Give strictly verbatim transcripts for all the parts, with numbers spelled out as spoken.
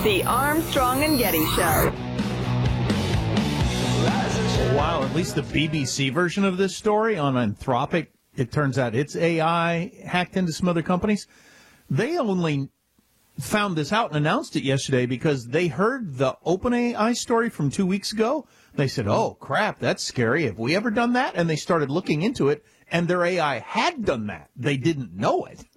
The Armstrong and Getty Show. Wow, at least the B B C version of this story on Anthropic, it turns out it's A I hacked into some other companies. They only found this out and announced it yesterday because they heard the OpenAI story from two weeks ago. They said, oh, crap, that's scary. Have we ever done that? And they started looking into it, and their A I had done that. They didn't know it.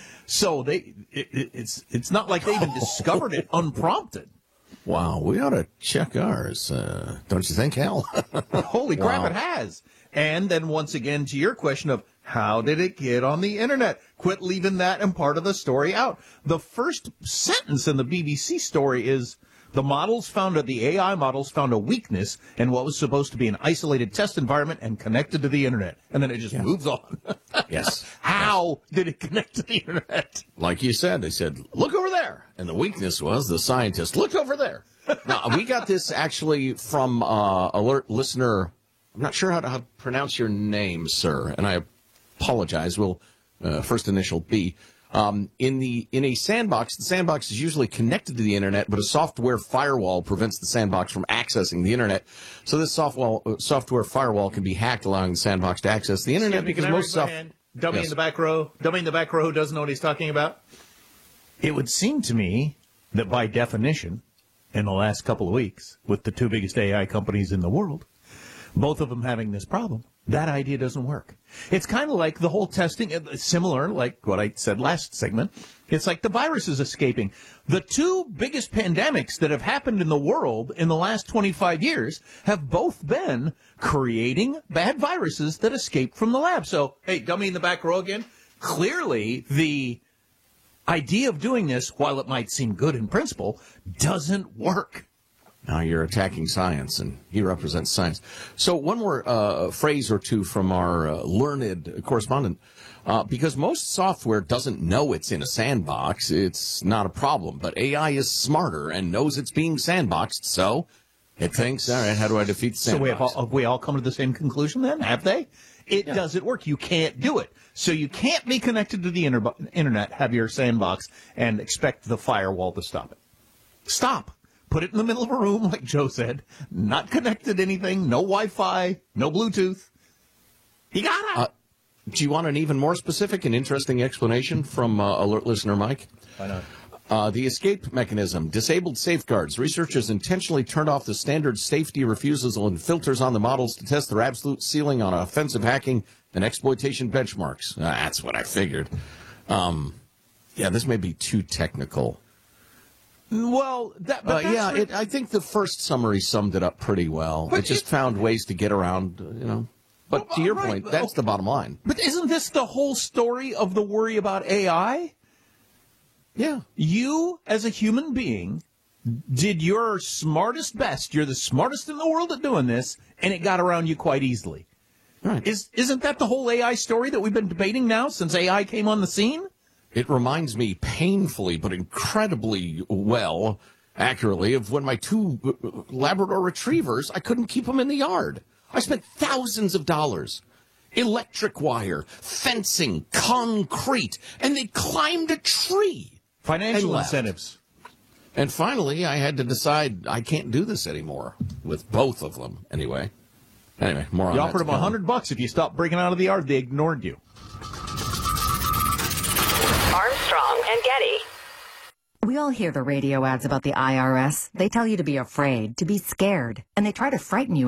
So they it, it's it's not like they even discovered it unprompted. Wow, we ought to check ours, uh, don't you think, Hal? Holy crap, Wow. it has. And then once again, to your question of how did it get on the internet? Quit leaving that and part of the story out. The first sentence in the B B C story is, the models found, the A I models found a weakness in what was supposed to be an isolated test environment and connected to the internet. And then it just Yeah. moves on. Yes. How did it connect to the internet? Like you said, they said, look over there. And the weakness was the scientist looked over there. Now, we got this actually from uh, alert listener. I'm not sure how to, how to pronounce your name, sir, and I apologize. We'll uh, first initial B. Um, in the in a sandbox, the sandbox is usually connected to the internet, but a software firewall prevents the sandbox from accessing the internet. So this software uh, software firewall can be hacked, allowing the sandbox to access the internet because most soft. Dummy Yes. in the back row. Dummy in the back row who doesn't know what he's talking about. It would seem to me that by definition, in the last couple of weeks, with the two biggest A I companies in the world, both of them having this problem, that idea doesn't work. It's kind of like the whole testing, uh, similar, like what I said last segment. It's like the virus is escaping. The two biggest pandemics that have happened in the world in the last twenty-five years have both been creating bad viruses that escape from the lab. So, hey, dummy in the back row again. Clearly, the idea of doing this, while it might seem good in principle, doesn't work. Now you're attacking science, and he represents science. So one more uh, phrase or two from our uh, learned correspondent. Uh, because most software doesn't know it's in a sandbox, it's not a problem. But A I is smarter and knows it's being sandboxed, so it thinks, all right, how do I defeat the So sandbox? we have, all, have we all come to the same conclusion then? Have they? It Yeah. doesn't work. You can't do it. So you can't be connected to the inter- internet, have your sandbox, and expect the firewall to stop it. Stop. Put it in the middle of a room, like Joe said. Not connected to anything. No Wi-Fi. No Bluetooth. You gotta. Uh, do you want an even more specific and interesting explanation from uh, alert listener Mike? Why not? Uh, the escape mechanism, disabled safeguards. Researchers intentionally turned off the standard safety refusals and filters on the models to test their absolute ceiling on offensive hacking and exploitation benchmarks. Uh, that's what I figured. Um, yeah, this may be too technical. Well, that, Uh, but that's yeah, re- it, I think the first summary summed it up pretty well. But it just it- found ways to get around, uh, you know. But Well, to your right, point, but- that's the bottom line. But isn't this the whole story of the worry about A I? Yeah. You, as a human being, did your smartest best. You're the smartest in the world at doing this, and it got around you quite easily. Right. Is, isn't that the whole A I story that we've been debating now since A I came on the scene? It reminds me painfully but incredibly well, accurately, of when my two uh, Labrador retrievers, I couldn't keep them in the yard. I spent thousands of dollars. Electric wire, fencing, concrete, and they climbed a tree. Financial And left. incentives. And finally, I had to decide I can't do this anymore with both of them. Anyway, anyway, more on You that offered to them a come. hundred bucks if you stopped breaking out of the yard. They ignored you. Armstrong and Getty. We all hear the radio ads about the I R S. They tell you to be afraid, to be scared, and they try to frighten you